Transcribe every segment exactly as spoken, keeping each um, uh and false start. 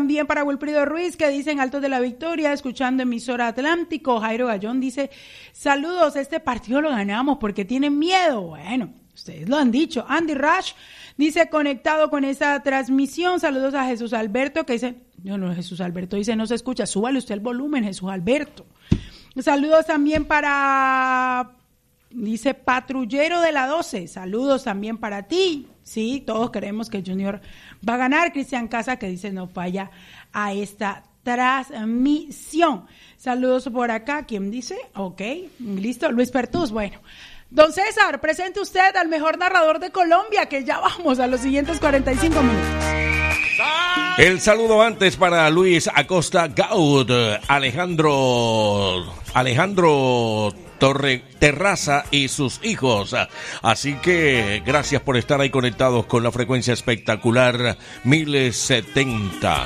también para Wilfrido Ruiz, que dice en Altos de la Victoria, escuchando emisora Atlántico. Jairo Gallón dice, saludos, este partido lo ganamos porque tienen miedo. Bueno, ustedes lo han dicho. Andy Rush dice, conectado con esa transmisión. Saludos a Jesús Alberto, que dice, no, no, Jesús Alberto dice, no se escucha, súbale usted el volumen, Jesús Alberto. Saludos también para, dice, Patrullero de la doce, saludos también para ti. Sí, todos creemos que Junior va a ganar. Cristian Casa, que dice, no falla a esta transmisión. Saludos por acá, ¿quién dice? Ok, listo, Luis Pertús, bueno. Don César, presente usted al mejor narrador de Colombia, que ya vamos a los siguientes cuarenta y cinco minutos. El saludo antes para Luis Acosta Gaud, Alejandro, Alejandro Torre Terraza y sus hijos. Así que gracias por estar ahí conectados con la frecuencia espectacular mil setenta.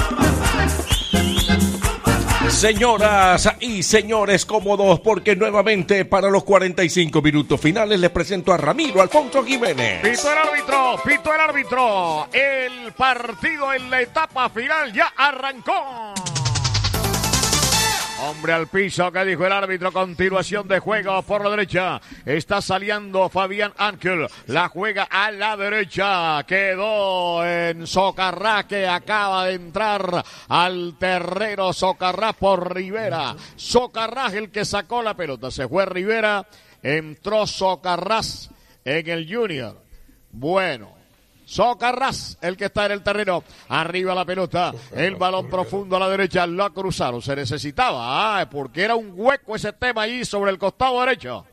Señoras y señores, cómodos, porque nuevamente para los cuarenta y cinco minutos finales les presento a Ramiro Alfonso Jiménez. Pito el árbitro, pito el árbitro. El partido en la etapa final ya arrancó. Hombre al piso, que dijo el árbitro, continuación de juego por la derecha, está saliendo Fabián Ángel, la juega a la derecha, quedó en Socarrás, que acaba de entrar al terreno. Socarrás por Rivera, Socarrás el que sacó la pelota, se fue Rivera, entró Socarrás en el Junior. Bueno, Socarrás, el que está en el terreno, arriba la pelota, el balón profundo a la derecha, lo cruzaron, se necesitaba, ah, porque era un hueco ese tema ahí sobre el costado derecho.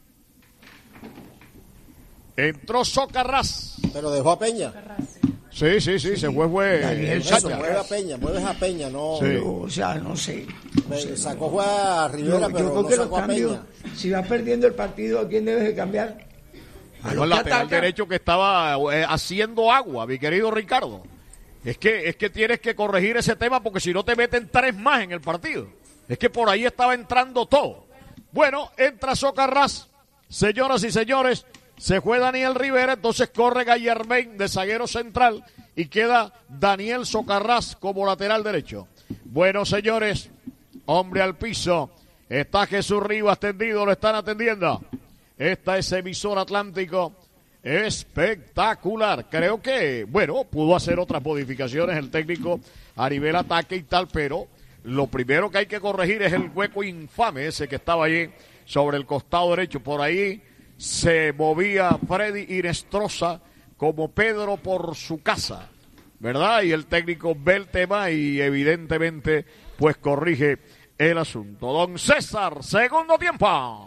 Entró Socarrás. Pero dejó a Peña. Sí, sí, sí, sí, se fue, fue el Eso, mueve a Peña, mueves a Peña, no. Sí. O sea, no sé. No sé sacó fue a Rivera, no, pero yo creo no que sacó los cambios, a Peña. Si va perdiendo el partido, ¿a quién debes de cambiar? El lateral derecho que estaba eh, haciendo agua, mi querido Ricardo. Es que, es que tienes que corregir ese tema porque si no te meten tres más en el partido. Es que por ahí estaba entrando todo. Bueno, entra Socarrás. Señoras y señores, se fue Daniel Rivera, entonces corre Gallermain de zaguero central y queda Daniel Socarrás como lateral derecho. Bueno, señores, hombre al piso. Está Jesús Rivas tendido, lo están atendiendo. Esta es emisora Atlántico, espectacular. Creo que, bueno, pudo hacer otras modificaciones el técnico a nivel ataque y tal, pero lo primero que hay que corregir es el hueco infame ese que estaba allí sobre el costado derecho. Por ahí se movía Freddy Inestrosa como Pedro por su casa, ¿verdad? Y el técnico ve el tema y evidentemente pues corrige el asunto. Don César, segundo tiempo.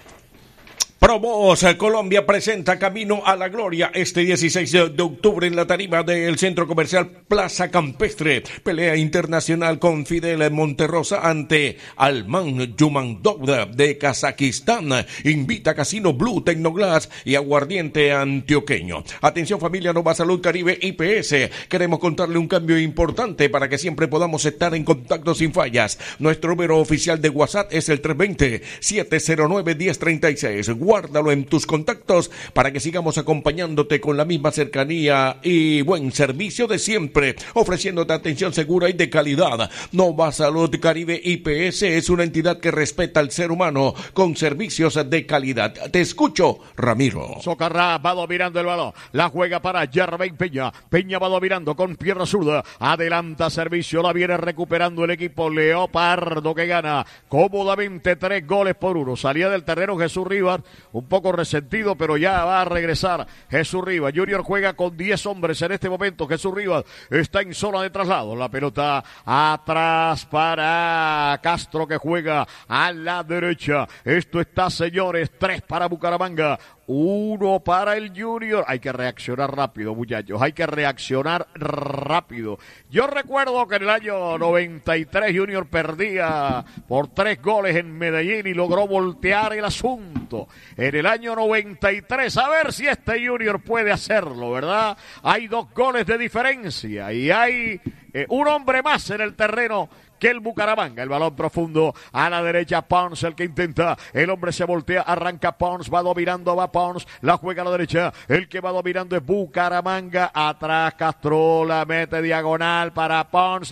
Promos Colombia presenta Camino a la Gloria este dieciséis de octubre en la tarima del Centro Comercial Plaza Campestre. Pelea internacional con Fidel Monterrosa ante Alman Yumandovda de Kazajistán. Invita Casino Blue, Tecnoglass y Aguardiente Antioqueño. Atención familia Nova Salud Caribe I P S. Queremos contarle un cambio importante para que siempre podamos estar en contacto sin fallas. Nuestro número oficial de WhatsApp es el tres dos cero, siete cero nueve, uno cero tres seis. Guárdalo en tus contactos para que sigamos acompañándote con la misma cercanía y buen servicio de siempre, ofreciéndote atención segura y de calidad. Nova Salud Caribe I P S es una entidad que respeta al ser humano con servicios de calidad. Te escucho, Ramiro. Socarrás va dominando el balón, la juega para Jermaine Peña. Peña va dominando con pierna zurda, adelanta servicio, la viene recuperando el equipo Leopardo, que gana cómodamente tres goles por uno. Salía del terreno Jesús Rivas, un poco resentido, pero ya va a regresar Jesús Rivas. Junior juega con diez hombres en este momento. Jesús Rivas está en zona de traslado. La pelota atrás para Castro, que juega a la derecha. Esto está, señores, tres para Bucaramanga, uno para el Junior. Hay que reaccionar rápido, muchachos. Hay que reaccionar rápido. Yo recuerdo que en el año noventa y tres Junior perdía por tres goles en Medellín y logró voltear el asunto. En el año noventa y tres, a ver si este Junior puede hacerlo, ¿verdad? Hay dos goles de diferencia y hay eh, un hombre más en el terreno que el Bucaramanga. El balón profundo a la derecha, Pons el que intenta, el hombre se voltea, arranca Pons, va dominando, va Pons, la juega a la derecha, el que va dominando es Bucaramanga, atrás Castro, la mete diagonal para Pons,